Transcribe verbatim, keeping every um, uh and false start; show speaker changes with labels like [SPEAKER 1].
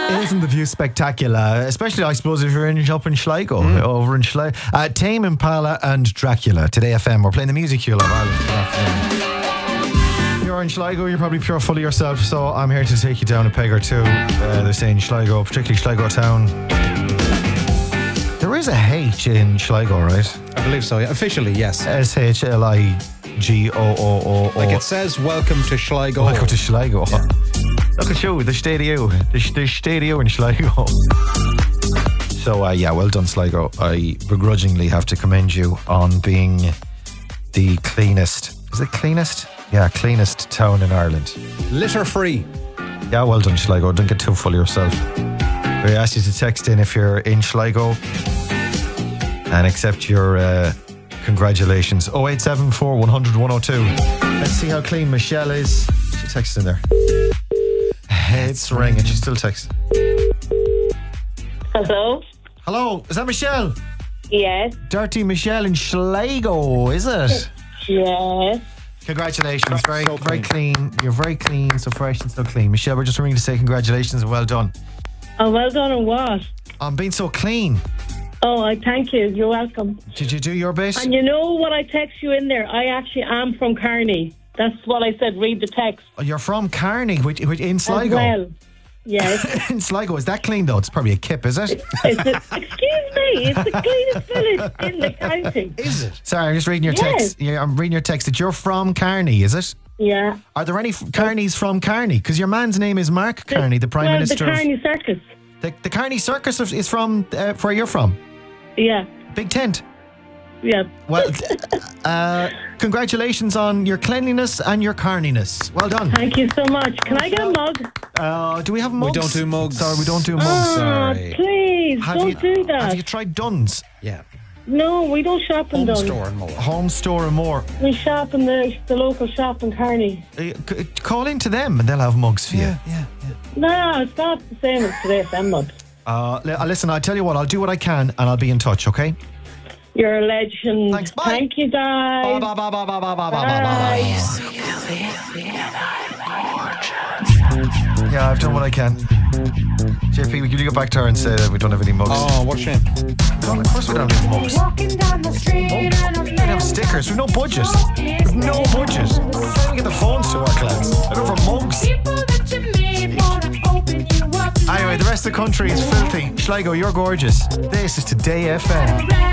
[SPEAKER 1] Isn't the view spectacular? Especially, I suppose, if you're in, up in Sligo,
[SPEAKER 2] Mm.
[SPEAKER 1] over in Sligo. Uh, Tame Impala and Dracula, Today F M. We're playing the music you love, Ireland. Good afternoon. You're in Sligo, you're probably pure full of yourself, so I'm here to take you down a peg or two. Uh, they're saying Sligo, particularly Sligo town. There is a H in Sligo, right?
[SPEAKER 2] I believe so, yeah. Officially, yes.
[SPEAKER 1] S H L I G O O O O.
[SPEAKER 2] Like it says, welcome to Sligo.
[SPEAKER 1] Welcome to Sligo. Yeah. Look at you, the stadio. The, the stadio in Sligo. So, uh, yeah, well done, Sligo. I begrudgingly have to commend you on being the cleanest. Is it cleanest? Yeah, cleanest town in Ireland.
[SPEAKER 2] Litter free.
[SPEAKER 1] Yeah, well done, Sligo. Don't get too full of yourself. We asked you to text in if you're in Sligo and accept your uh, congratulations. oh eight seven four, one hundred, one oh two. Let's see how clean Michelle is. She texted in there. It's ringing. She still texts.
[SPEAKER 3] Hello?
[SPEAKER 1] Hello, is that Michelle?
[SPEAKER 3] Yes.
[SPEAKER 1] Dirty Michelle in Sligo, is it?
[SPEAKER 3] Yes.
[SPEAKER 1] Congratulations. Very,
[SPEAKER 2] So
[SPEAKER 1] very clean. You're very clean, so fresh and so clean. Michelle, we're just ringing to say congratulations and well done.
[SPEAKER 3] Oh, well done on what?
[SPEAKER 1] On being so clean.
[SPEAKER 3] Oh, I thank you. You're welcome.
[SPEAKER 1] Did you do your bit?
[SPEAKER 3] And you know what I text you in there? I actually am from Kearney. That's what I said. Read the text.
[SPEAKER 1] Oh, you're from Kearney, which, which in Sligo.
[SPEAKER 3] As well. Yes.
[SPEAKER 1] In Sligo, is that clean though? It's probably a kip, is it?
[SPEAKER 3] It's a, excuse me. It's the cleanest village in the county.
[SPEAKER 1] Is it? Sorry, I'm just reading your
[SPEAKER 3] Yes.
[SPEAKER 1] text. Yeah, I'm reading your text that you're from Kearney, is it?
[SPEAKER 3] Yeah.
[SPEAKER 1] Are there any f- Kearneys from Kearney? Because your man's name is Mark Kearney, the Prime
[SPEAKER 3] well,
[SPEAKER 1] Minister
[SPEAKER 3] the
[SPEAKER 1] of...
[SPEAKER 3] Kearney Circus.
[SPEAKER 1] The, the Kearney Circus is from uh, where you're from.
[SPEAKER 3] Yeah.
[SPEAKER 1] Big tent.
[SPEAKER 3] Yeah.
[SPEAKER 1] Well, uh, congratulations on your cleanliness and your carniness. Well done.
[SPEAKER 3] Thank you so much. Can I get a mug?
[SPEAKER 1] Uh, do we have mugs?
[SPEAKER 2] We don't do mugs.
[SPEAKER 1] Sorry, we don't do mugs.
[SPEAKER 3] Oh,
[SPEAKER 2] sorry.
[SPEAKER 3] please.
[SPEAKER 1] Have
[SPEAKER 3] don't
[SPEAKER 1] you,
[SPEAKER 3] do that.
[SPEAKER 1] Have you tried Dunn's?
[SPEAKER 2] Yeah.
[SPEAKER 3] No, we don't shop in
[SPEAKER 2] Home
[SPEAKER 3] Dublin.
[SPEAKER 2] store and more.
[SPEAKER 1] Home store and more.
[SPEAKER 3] We shop in the, the local shop in Kearney.
[SPEAKER 1] Uh, c- call into them and they'll have mugs for you.
[SPEAKER 2] Yeah, yeah, yeah.
[SPEAKER 3] No, it's not the same as Today F M mug.
[SPEAKER 1] Uh, li- uh, listen, I'll tell you what, I'll do what I can and I'll be in touch, okay?
[SPEAKER 3] You're a legend.
[SPEAKER 1] Thanks, bye.
[SPEAKER 3] Thank you, guys.
[SPEAKER 1] Bye, bye, bye, bye, bye, bye, bye, bye, bye, bye. Yeah, I've done what I can. J P, will you go back to her and say that we don't have any mugs?
[SPEAKER 2] Oh, what a shame.
[SPEAKER 1] God, of course we don't have any mugs.
[SPEAKER 4] Walking down the street and a
[SPEAKER 1] We don't have stickers. We've no budget. We've no budget. We're trying to get the phones to work, lads. I go for mugs.
[SPEAKER 4] people that you made wanna open you up.
[SPEAKER 1] Anyway, the rest of the country is filthy. Sligo, you're gorgeous. This is Today F M.